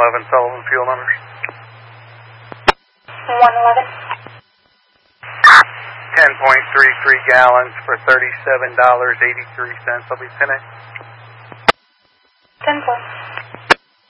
Sullivan fuel numbers. 111. 10.33 gallons for $37.83. I'll be finished. 10 points.